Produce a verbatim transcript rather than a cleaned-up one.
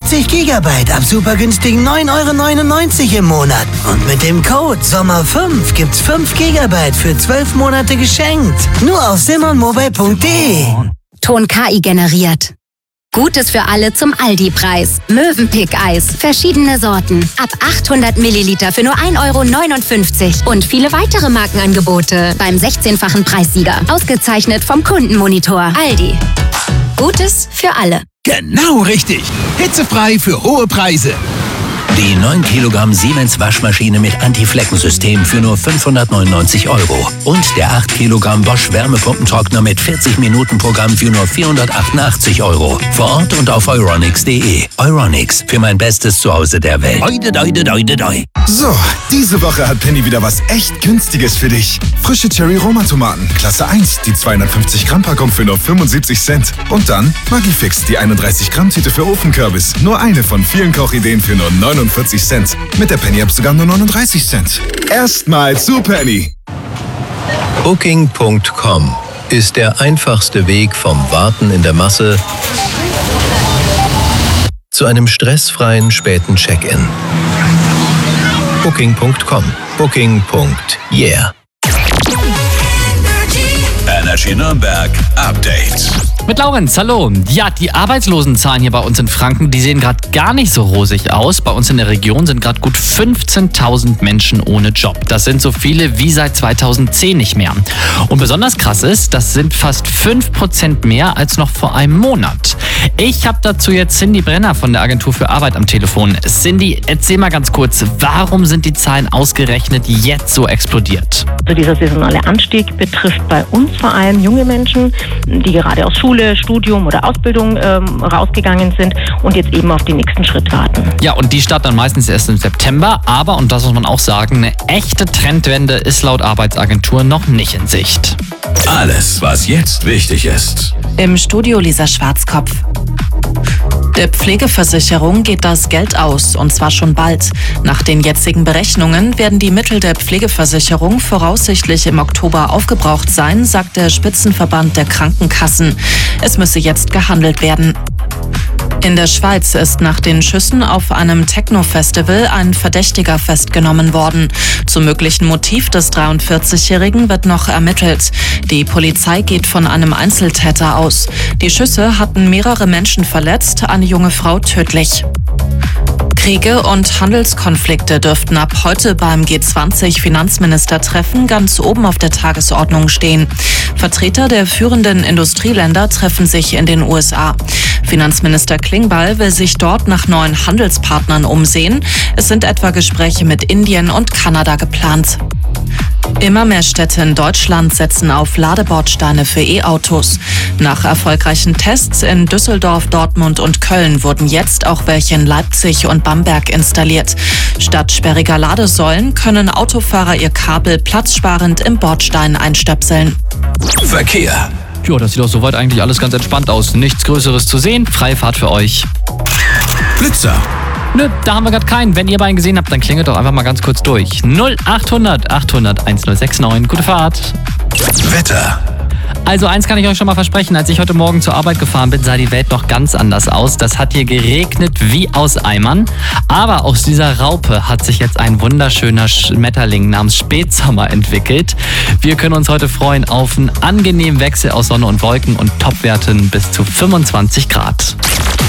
fünfzig Gigabyte ab super günstigen neun Euro neunundneunzig im Monat. Und mit dem Code Sommer fünf gibt's fünf Gigabyte für zwölf Monate geschenkt. Nur auf simon-mobile punkt de. Ton K I generiert. Gutes für alle zum Aldi-Preis. Mövenpick-Eis. Verschiedene Sorten. Ab achthundert Milliliter für nur ein Euro neunundfünfzig. Und viele weitere Markenangebote beim sechzehnfachen Preissieger. Ausgezeichnet vom Kundenmonitor. Aldi. Gutes für alle. Genau richtig. Hitzefrei für hohe Preise. Die neun Kilogramm Siemens Waschmaschine mit Anti-Flecken-System für nur fünfhundertneunundneunzig Euro. Und der acht Kilogramm Bosch Wärmepumpentrockner mit vierzig Minuten Programm für nur vierhundertachtundachtzig Euro. Vor Ort und auf euronics punkt de. Euronics, für mein bestes Zuhause der Welt. Doi, doi, doi, doi. So, diese Woche hat Penny wieder was echt Günstiges für dich. Frische Cherry-Roma-Tomaten, Klasse eins, die zweihundertfünfzig Gramm Packung für nur fünfundsiebzig Cent. Und dann Magifix, die einunddreißig Gramm Tüte für Ofenkürbis. Nur eine von vielen Kochideen für nur neunundvierzig Cent. Mit der Penny-App sogar nur neununddreißig Cent. Erstmal zu Penny. Booking Punkt com ist der einfachste Weg vom Warten in der Masse zu einem stressfreien späten Check-in. Booking Punkt com. Booking. Yeah. Energy Nürnberg Update. Mit Laurenz, hallo. Ja, die Arbeitslosenzahlen hier bei uns in Franken, die sehen gerade gar nicht so rosig aus. Bei uns in der Region sind gerade gut fünfzehntausend Menschen ohne Job. Das sind so viele wie seit zweitausendzehn nicht mehr. Und besonders krass ist, das sind fast fünf Prozent mehr als noch vor einem Monat. Ich habe dazu jetzt Cindy Brenner von der Agentur für Arbeit am Telefon. Cindy, erzähl mal ganz kurz, warum sind die Zahlen ausgerechnet jetzt so explodiert? Also dieser saisonale Anstieg betrifft bei uns vor allem junge Menschen, die gerade aus Schule, Studium oder Ausbildung ähm, rausgegangen sind und jetzt eben auf den nächsten Schritt warten. Ja, und die starten dann meistens erst im September, aber, und das muss man auch sagen, eine echte Trendwende ist laut Arbeitsagentur noch nicht in Sicht. Alles, was jetzt wichtig ist. Im Studio Lisa Schwarzkopf. Der Pflegeversicherung geht das Geld aus, und zwar schon bald. Nach den jetzigen Berechnungen werden die Mittel der Pflegeversicherung voraussichtlich im Oktober aufgebraucht sein, sagt der Spitzenverband der Krankenkassen. Es müsse jetzt gehandelt werden. In der Schweiz ist nach den Schüssen auf einem Techno-Festival ein Verdächtiger festgenommen worden. Zum möglichen Motiv des dreiundvierzigjährigen wird noch ermittelt. Die Polizei geht von einem Einzeltäter aus. Die Schüsse hatten mehrere Menschen verletzt, eine junge Frau tödlich. Kriege und Handelskonflikte dürften ab heute beim G zwanzig Finanzministertreffen ganz oben auf der Tagesordnung stehen. Vertreter der führenden Industrieländer treffen sich in den U S A. Finanzminister Klingbeil will sich dort nach neuen Handelspartnern umsehen. Es sind etwa Gespräche mit Indien und Kanada geplant. Immer mehr Städte in Deutschland setzen auf Ladebordsteine für E-Autos. Nach erfolgreichen Tests in Düsseldorf, Dortmund und Köln wurden jetzt auch welche in Leipzig und Bamberg installiert. Statt sperriger Ladesäulen können Autofahrer ihr Kabel platzsparend im Bordstein einstöpseln. Verkehr. Ja, das sieht doch soweit eigentlich alles ganz entspannt aus. Nichts Größeres zu sehen, freie Fahrt für euch. Blitzer. Nö, da haben wir gerade keinen. Wenn ihr beiden gesehen habt, dann klingelt doch einfach mal ganz kurz durch. null achthundert achthundert1069. Gute Fahrt. Wetter. Also eins kann ich euch schon mal versprechen, als ich heute Morgen zur Arbeit gefahren bin, sah die Welt noch ganz anders aus. Das hat hier geregnet wie aus Eimern. Aber aus dieser Raupe hat sich jetzt ein wunderschöner Schmetterling namens Spätsommer entwickelt. Wir können uns heute freuen auf einen angenehmen Wechsel aus Sonne und Wolken und Topwerten bis zu fünfundzwanzig Grad.